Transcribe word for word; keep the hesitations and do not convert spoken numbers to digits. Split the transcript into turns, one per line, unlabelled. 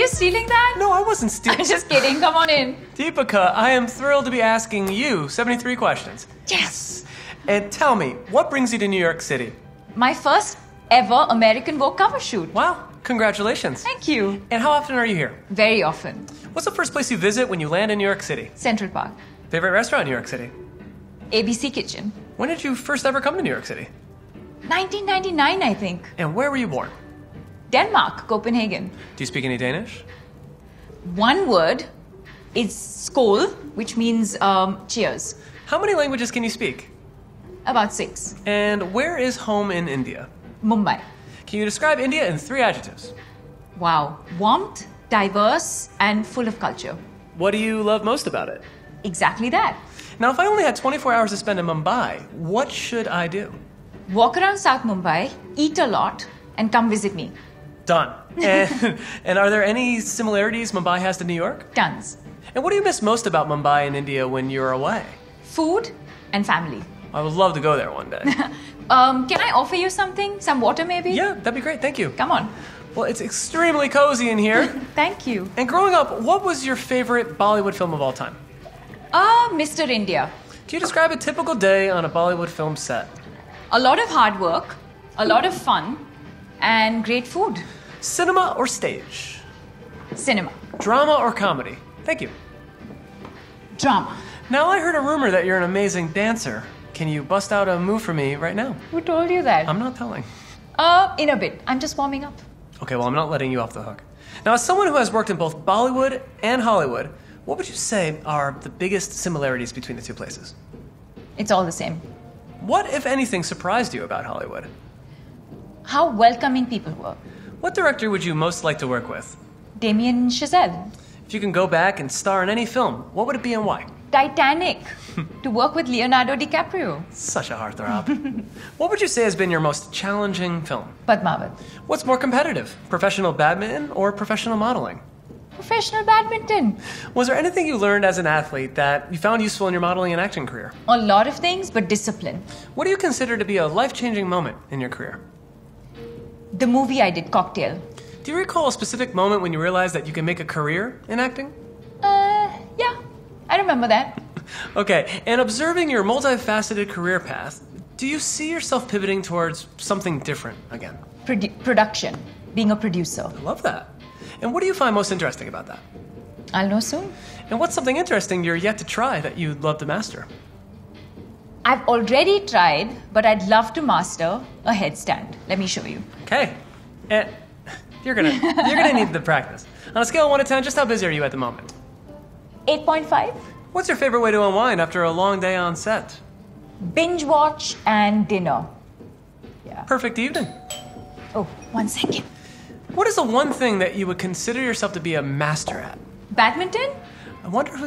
you stealing that?
No, I wasn't stealing.
I'm just kidding. Come on in.
Deepika, I am thrilled to be asking you seventy-three questions.
Yes.
And tell me, what brings you to New York City?
My first ever American Vogue cover shoot.
Wow, congratulations.
Thank you.
And how often are you here?
Very often.
What's the first place you visit when you land in New York City?
Central Park.
Favorite restaurant in New York City?
A B C Kitchen.
When did you first ever come to New York City?
nineteen ninety-nine, I think.
And where were you born?
Denmark, Copenhagen.
Do you speak any Danish?
One word is skål, which means um, cheers.
How many languages can you speak?
About six.
And where is home in India?
Mumbai.
Can you describe India in three adjectives?
Wow. Warmth, diverse, and full of culture.
What do you love most about it?
Exactly that.
Now, if I only had twenty-four hours to spend in Mumbai, what should I do?
Walk around South Mumbai, eat a lot, and come visit me.
Done. And, and are there any similarities Mumbai has to New York?
Tons.
And what do you miss most about Mumbai and India when you're away?
Food and family.
I would love to go there one day.
um, can I offer you something? Some water, maybe?
Yeah, that'd be great. Thank you.
Come on.
Well, it's extremely cozy in here.
Thank you.
And growing up, what was your favorite Bollywood film of all time?
Ah, uh, Mister India.
Can you describe a typical day on a Bollywood film set?
A lot of hard work, a lot of fun, and great food.
Cinema or stage?
Cinema.
Drama or comedy? Thank you.
Drama.
Now, I heard a rumor that you're an amazing dancer. Can you bust out a move for me right now?
Who told you that?
I'm not telling.
Uh, in a bit. I'm just warming up.
Okay, well, I'm not letting you off the hook. Now, as someone who has worked in both Bollywood and Hollywood, what would you say are the biggest similarities between the two places?
It's all the same.
What, if anything, surprised you about Hollywood?
How welcoming people were.
What director would you most like to work with?
Damien Chazelle.
If you can go back and star in any film, what would it be and why?
Titanic. To work with Leonardo DiCaprio.
Such a heartthrob. What would you say has been your most challenging film?
Padmavat.
What's more competitive, professional badminton or professional modeling?
Professional badminton.
Was there anything you learned as an athlete that you found useful in your modeling and acting career?
A lot of things, but discipline.
What do you consider to be a life-changing moment in your career?
The movie I did, Cocktail.
Do you recall a specific moment when you realized that you can make a career in acting?
Uh, yeah. I remember that.
Okay, and observing your multifaceted career path, do you see yourself pivoting towards something different again?
Produ- production. Being a producer.
I love that. And what do you find most interesting about that?
I'll know soon.
And what's something interesting you're yet to try that you'd love to master?
I've already tried, but I'd love to master a headstand. Let me show you.
Okay. And you're gonna you're gonna need the practice. On a scale of one to ten, just how busy are you at the moment?
eight point five.
What's your favorite way to unwind after a long day on set?
Binge watch and dinner. Yeah.
Perfect evening.
Oh, one second.
What is the one thing that you would consider yourself to be a master at?
Badminton?
I wonder who's